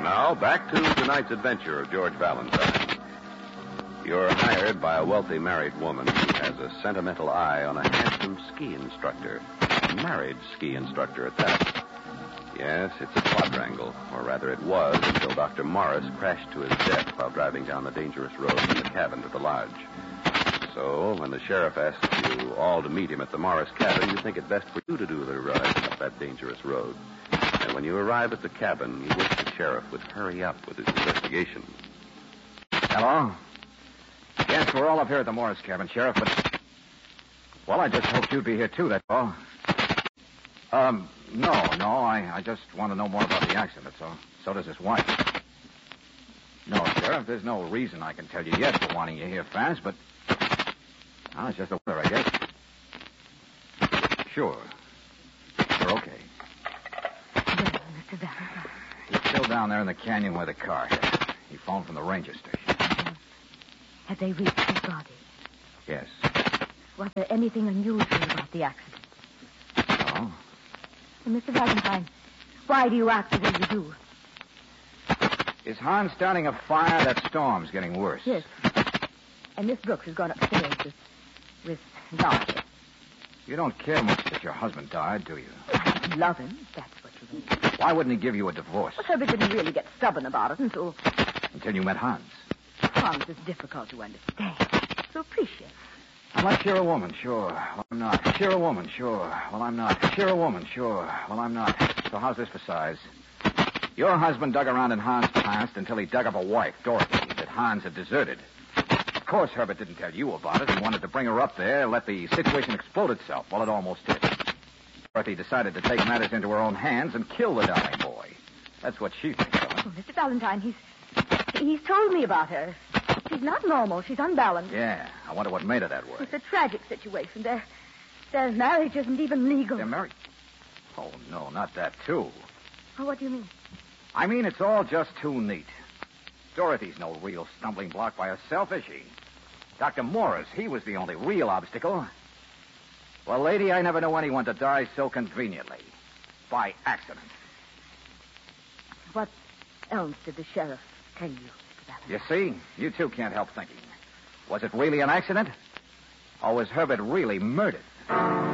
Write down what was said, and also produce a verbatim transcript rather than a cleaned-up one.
Now, back to tonight's adventure of George Valentine. You're hired by a wealthy married woman who has a sentimental eye on a handsome ski instructor. A married ski instructor at that. Yes, it's a quadrangle, or rather it was, until Doctor Morris crashed to his death while driving down the dangerous road from the cabin to the lodge. So, when the sheriff asks you all to meet him at the Morris cabin, you think it best for you to do the ride up that dangerous road. And when you arrive at the cabin, you wish the sheriff would hurry up with his investigation. Hello? Yes, we're all up here at the Morris cabin, Sheriff, but... Well, I just hoped you'd be here, too, that's all. Um, no, no, I, I just want to know more about the accident, so so does his wife. No, Sheriff, there's no reason I can tell you yet for wanting you here fast, but... Oh, it's just a weather, I guess. Sure. Sure, okay. Well, Mister Valentine. He's still down there in the canyon where the car hit. He phoned from the ranger station. Have they reached his body? Yes. Was there anything unusual about the accident? No. Well, Mister Valentine, why do you act the way you do? Is Hans starting a fire? That storm's getting worse. Yes. And Miss Brooks has gone upstairs with, with Darcy. You don't care much that your husband died, do you? I love him, if that's what you mean. Why wouldn't he give you a divorce? Well, Herbert didn't really get stubborn about it until... Until you met Hans. Hans is difficult to understand. To appreciate. Unless you're a woman, sure. Well, I'm not. If you're a woman, sure. Well, I'm not. If you're a woman, sure. Well, I'm not. So how's this for size? Your husband dug around in Hans' past until he dug up a wife, Dorothy, that Hans had deserted. Of course, Herbert didn't tell you about it. He wanted to bring her up there, let the situation explode itself. Well, it almost did. Dorothy decided to take matters into her own hands and kill the darling boy. That's what she thinks of. Oh, Mister Valentine, he's... He's told me about her. She's not normal. She's unbalanced. Yeah, I wonder what made her that way. It's a tragic situation. Their, their marriage isn't even legal. They're married? Oh, no, not that, too. Oh, what do you mean? I mean, it's all just too neat. Dorothy's no real stumbling block by herself, is she? Doctor Morris, he was the only real obstacle. Well, lady, I never knew anyone to die so conveniently. By accident. What else did the sheriff tell you, Mister Valentine? You see, you too can't help thinking. Was it really an accident? Or was Herbert really murdered?